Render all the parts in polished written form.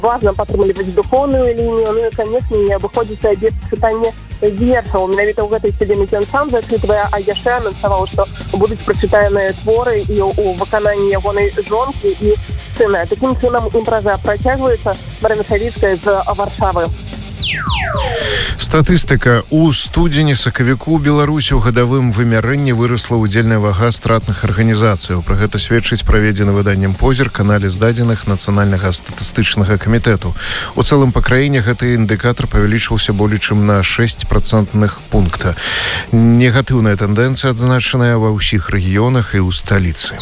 Важна падтрымліваць духоўную лінію, ну і, канешне, не абыходзіцца без чытання вершаў. Менавіта ў гэтай стадыі ён сам зачытвае, а яшчэ анансаваў, што будуць прачытаныя творы і ў выкананні ягонай жонкі і сына. Такім чынам імпрэза працягваецца. Марына Савіцкая з Варшавы. Статыстыка. У студзені-сакавіку Беларусі ў гадавым вымярэнні вырасла ўдзельная вага стратных арганізацыяў. Пра гэта сведчыць праведзены выданнем «Позірк» аналіз дадзеных Нацыянальнага статыстычнага камітэту. У цэлым па краіне гэты індыкатар павялічыўся болей чым на 6% пункта. Негатыўная тэндэнцыя адзначаная ва ўсіх рэгіёнах і ў сталіцы.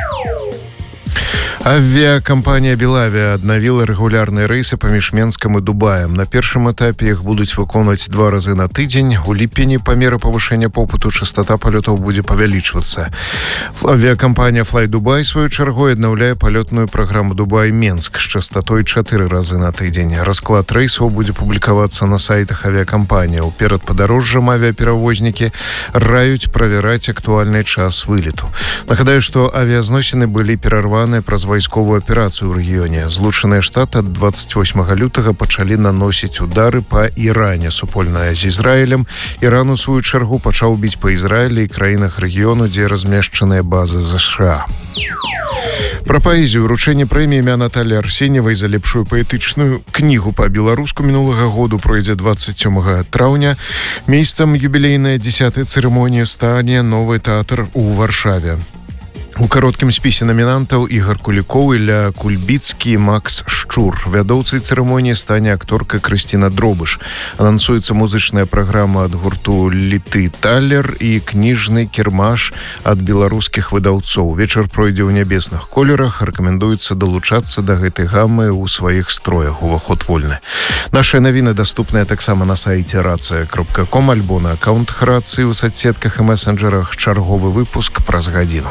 Авіакампанія «Белавия» аднавіла рэгулярныя рэйсы паміж Менскам і Дубаем. На першым этапе іх будуць выконваць 2 разы на тыдзень. У ліпені па меры павышэння попыту частота палётаў будзе павялічвацца. Авіакампанія «Fly Dubai» сваёй чаргой аднаўляе палётную праграму «Дубай-Менск» з частотой 4 разы на тыдзень. Расклад рэйсаў будзе публікавацца на сайтах авіакампаніі. Перад падарожжам авіаперавознікі раюць правяраць актуальны час вылету. Нагадаю, што авіязносіны былі перарваныя праз вайсковую аперацыю ў рэгіёне. Злучаныя Штаты ад 28 лютага пачалі наносіць удары па Іране. Супольна з Ізраілем. Іран у сваю чаргу пачаў біць па Ізраілі і краінах рэгіёну, дзе размешчаныя базы США. Пра паэзію. Вручэнне прэміі імя Наталі Арсеньевай за лепшую паэтычную кнігу па-беларуску мінулага году пройдзе 27 траўня. Месцам юбілейная 10-я цырымонія стане новы тэатр у Варшаве. У кароткім спісе намінантаў Ігар Кулікоў, Ілля Кульбіцкі, Макс Шчур. Вядоўцай цырымоніі стане акторка Крысціна Дробыш. Анансуецца музычная праграма ад гурту «Літы Талер» і кніжны кірмаш ад беларускіх выдаўцоў. Вечар пройдзе ў нябесных колерах. Рэкамендуецца далучацца да гэтай гамы ў сваіх строях. Уваход вольны. Нашыя навіны даступныя таксама на сайце racia.com альбо на аккаунтах Рацыі ў соцсетках і месенджерах. Чарговы выпуск праз гадзіну.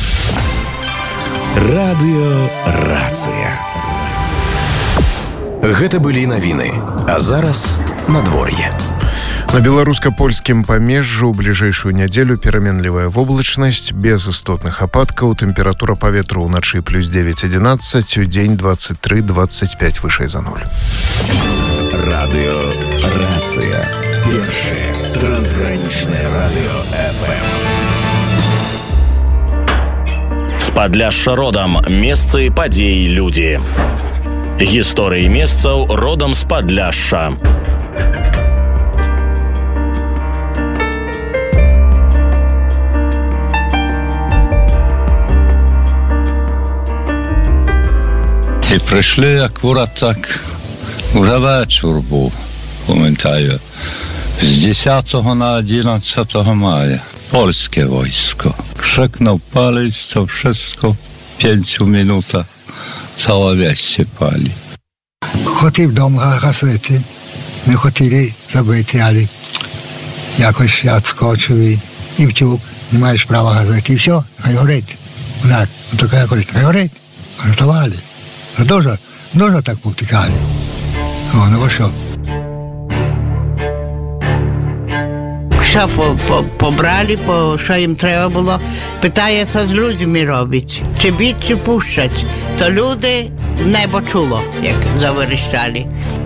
Радыё Рацыя. Гэта былі навіны. А зараз надвор'е. На беларуска-польскім памежжы ў бліжэйшую нядзелю пераменлівая воблачнасць, без істотных ападкаў, тэмпература паветра ўначы +9-11, удзень 23-25 вышэй за 0. Радыё Рацыя. Першае трансгранічнае радыё FM. Падляшша родам. Месцы, падзеі, людзі. Гісторыі месцаў родам з Падляшша. І прийшли акурат так, вже вечір був, пам'ятаю, з 10 на 11 maja. Polskie wojsko. Krzyknął palić, to wszystko w 5 minutach cała wieś się pali. Хотів вдома гасити, не хотіли забити, але якось я відскочив і втюк, не маєш права гасити, і все, хай горить. Так, то як горить, хай горить, готували. Дуже так повтикали. О, ну що? Що побрали, що їм треба було, питає, що з людьми робить, чи бить, чи пущать. То люди небо чуло, як заверещали.